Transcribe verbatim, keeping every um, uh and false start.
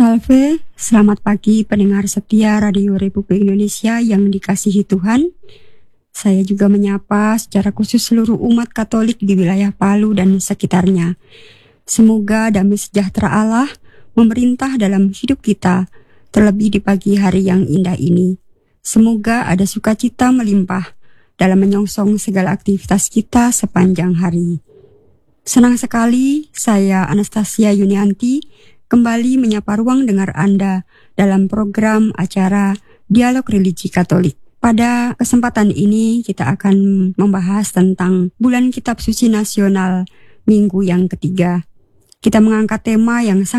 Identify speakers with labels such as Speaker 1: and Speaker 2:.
Speaker 1: Salve, selamat pagi pendengar setia Radio Republik Indonesia yang dikasihi Tuhan. Saya juga menyapa secara khusus seluruh umat Katolik di wilayah Palu dan sekitarnya. Semoga damai sejahtera Allah memerintah dalam hidup kita, terlebih di pagi hari yang indah ini. Semoga ada sukacita melimpah dalam menyongsong segala aktivitas kita sepanjang hari. Senang sekali saya Anastasia Yunianti kembali menyapa ruang dengar Anda dalam program acara Dialog Religi Katolik. Pada kesempatan ini kita akan membahas tentang Bulan Kitab Suci Nasional Minggu yang ketiga. Kita mengangkat tema yang sangat